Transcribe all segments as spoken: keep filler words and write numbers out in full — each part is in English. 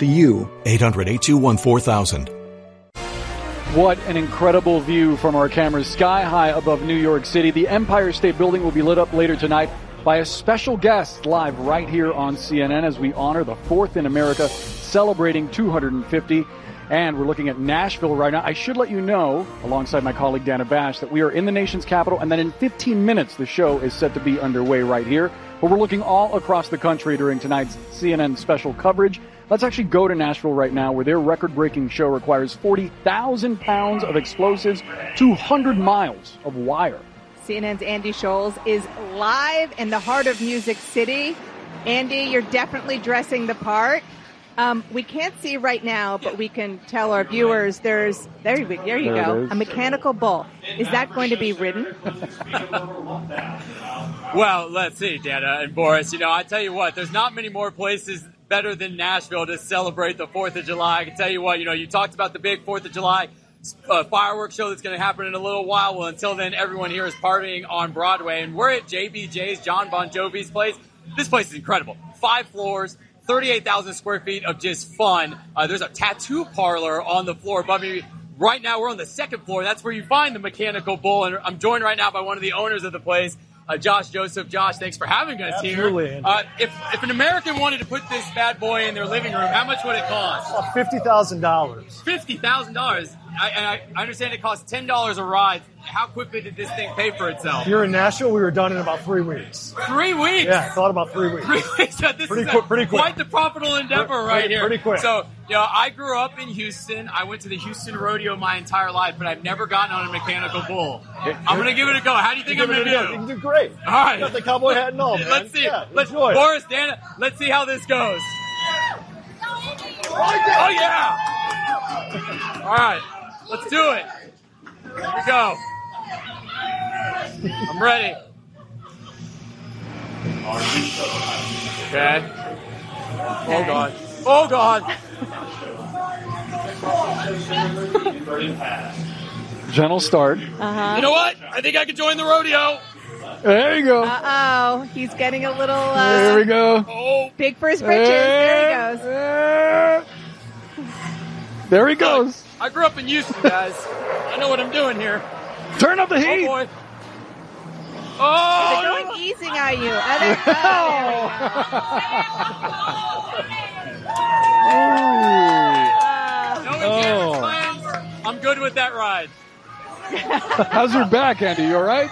to you. eight hundred, eight two one, four thousand. What an incredible view from our cameras sky high above New York City. The Empire State Building will be lit up later tonight by a special guest live right here on C N N as we honor the fourth in America, celebrating two hundred fifty. And we're looking at Nashville right now. I should let you know, alongside my colleague Dana Bash, that we are in the nation's capital, and then in fifteen minutes the show is set to be underway right here. But we're looking all across the country during tonight's C N N special coverage. Let's actually go to Nashville right now, where their record-breaking show requires forty thousand pounds of explosives, two hundred miles of wire. C N N's Andy Scholes is live in the heart of Music City. Andy, you're definitely dressing the part. Um, we can't see right now, but we can tell our viewers there's, there you, there you there go, a mechanical bull. Is that going to be ridden? Well, let's see, Dana and Boris. You know, I tell you what, there's not many more places better than Nashville to celebrate the fourth of July. I can tell you what, you know, you talked about the big fourth of July uh, fireworks show that's going to happen in a little while. Well, until then, everyone here is partying on Broadway, and we're at J B J's, John Bon Jovi's place. This place is incredible. Five floors, thirty-eight thousand square feet of just fun. Uh, there's a tattoo parlor on the floor above me. Right now, we're on the second floor. That's where you find the mechanical bull, and I'm joined right now by one of the owners of the place, Uh, Josh Joseph. Josh, thanks for having us Absolutely, here. Uh, if, if an American wanted to put this bad boy in their living room, how much would it cost? Uh, fifty thousand dollars. fifty thousand dollars. I, I, I understand it costs ten dollars a ride. How quickly did this thing pay for itself? Here in Nashville, we were done in about three weeks. Three weeks? Yeah, I thought about three weeks. Three weeks? So this pretty is quick, a, pretty quick. quite the profitable endeavor Pretty- right here. pretty quick. So, you know, I grew up in Houston. I went to the Houston Rodeo my entire life, but I've never gotten on a mechanical bull. I'm going to give it a go. How do you think I'm going to do? You can do great. All right. You got the cowboy hat and all, man. Let's see. Yeah, let's, enjoy it. Boris, Dana, let's see how this goes. Oh, yeah. All right. Let's do it. Here we go. I'm ready. Okay. Oh, God. Oh, God. Gentle start. Uh-huh. You know what? I think I can join the rodeo. There you go. Uh-oh. He's getting a little uh, There we go. Oh. big for his britches. There he goes. Uh, There he goes. Look, I grew up in Houston, guys. I know what I'm doing here. Turn up the Oh, heat. boy. They're Oh! going easy on you. Oh, there, oh, there we go. No Oh. encampment plans. I'm good with that ride. How's your back, Andy? You all right?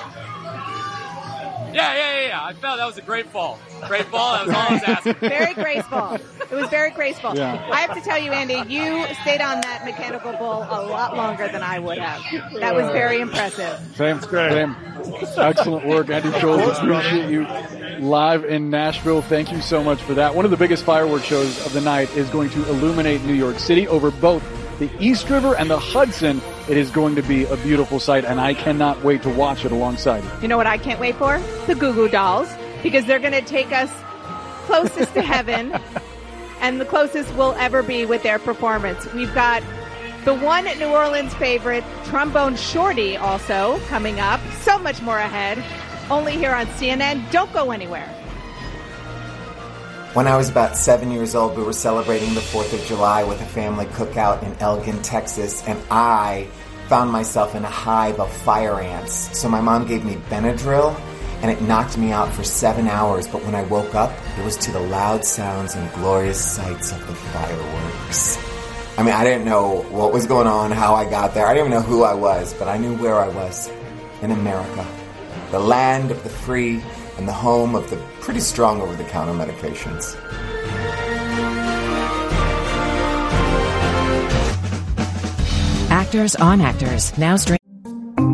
Yeah, yeah, yeah, yeah. I felt that was a great fall. Great fall. That was all I was asking. Very graceful. It was very graceful. Yeah. I have to tell you, Andy, you stayed on that mechanical bull a lot longer than I would have. That was very impressive. Same, same. Excellent work, Andy Scholes. Appreciate you live in Nashville. Thank you so much for that. One of the biggest fireworks shows of the night is going to illuminate New York City over both the East River and the Hudson. It is going to be a beautiful sight, and I cannot wait to watch it alongside you. You know what I can't wait for? The Goo Goo Dolls, because they're going to take us closest to heaven and the closest we'll ever be with their performance. We've got the one New Orleans favorite, Trombone Shorty, also coming up. So much more ahead. Only here on C N N. Don't go anywhere. When I was about seven years old, we were celebrating the fourth of July with a family cookout in Elgin, Texas, and I found myself in a hive of fire ants. So my mom gave me Benadryl, and it knocked me out for seven hours, but when I woke up, it was to the loud sounds and glorious sights of the fireworks. I mean, I didn't know what was going on, how I got there. I didn't even know who I was, but I knew where I was. In America. The land of the free and the home of the pretty strong over-the-counter medications. Actors on Actors, now streaming.